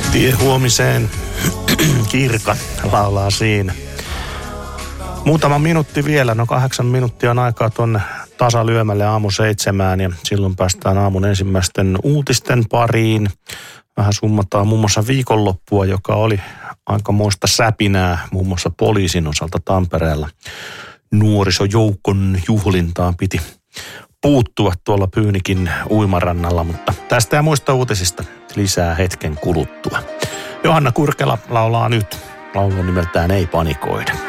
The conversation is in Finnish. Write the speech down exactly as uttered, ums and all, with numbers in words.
Tie huomiseen, Kirka laulaa siinä. Muutama minuutti vielä, no kahdeksan minuuttia on aikaa tuonne tasalyömälle aamu seitsemään ja silloin päästään aamun ensimmäisten uutisten pariin. Vähän summataan muun muassa viikonloppua, joka oli aikamoista säpinää muun muassa poliisin osalta Tampereella. Nuorisojoukon juhlintaan piti puuttua tuolla Pyynikin uimarannalla, mutta tästä ja muista uutisista lisää hetken kuluttua. Johanna Kurkela laulaa nyt. Laulu nimeltään Ei panikoida.